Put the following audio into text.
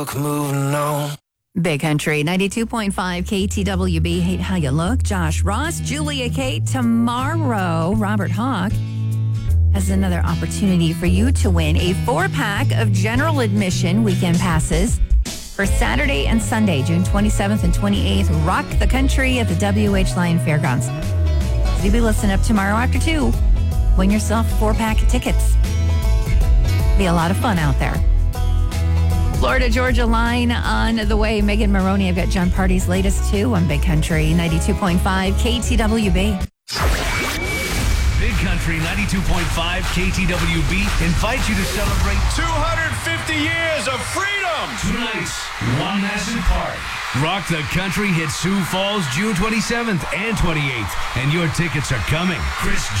Moving on. Big Country 92.5 KTWB. Hate How You Look. Josh Ross, Julia Kate. Tomorrow, Robert Hawk has another opportunity for you to win a 4-pack of general admission weekend passes for Saturday and Sunday, June 27th and 28th. Rock the Country at the WH Lion Fairgrounds. So you'll be listening up tomorrow after 2. Win yourself a 4-pack of tickets. Be a lot of fun out there. Florida, Georgia line on the way. Megan Maroney. I've got John Party's latest too on Big Country 92.5 KTWB. Big Country 92.5 KTWB invites you to celebrate 250 years of freedom. tonight's One Massive Party. Rock the Country hits Sioux Falls June 27th and 28th, and your tickets are coming. Chris